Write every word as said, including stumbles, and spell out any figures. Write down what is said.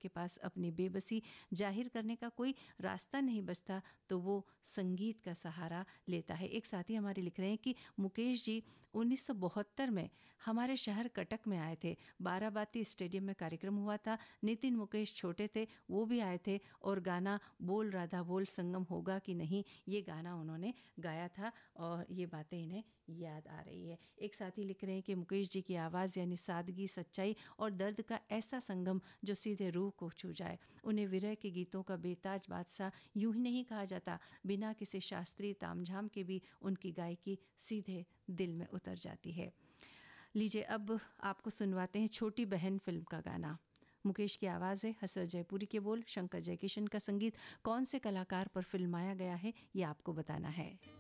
के पास अपनी बेबसी जाहिर करने का कोई रास्ता नहीं बचता तो वो संगीत का सहारा लेता है। एक साथी हमारे लिख रहे हैं कि मुकेश जी उन्नीस सौ बहत्तर में हमारे शहर कटक में आए थे। बाराबाती स्टेडियम में कार्यक्रम हुआ था। नितिन मुकेश छोटे थे, वो भी आए थे और गाना बोल राधा बोल संगम होगा कि नहीं, ये गाना उन्होंने गाया था और ये बातें इन्हें याद आ रही है। एक साथी लिख रहे हैं कि मुकेश जी की आवाज़ यानी सादगी, सच्चाई और दर्द का ऐसा संगम जो सीधे रूह को छू जाए। उन्हें विरह के गीतों का बेताज बादशाह यूं ही नहीं कहा जाता, बिना किसी शास्त्रीय तामझाम के भी उनकी गायकी सीधे दिल में उतर जाती है। लीजिए अब आपको सुनवाते हैं छोटी बहन फिल्म का गाना। मुकेश की आवाज़ है, हसरत जयपुरी के बोल, शंकर जयकिशन का संगीत। कौन से कलाकार पर फिल्माया गया है ये आपको बताना है।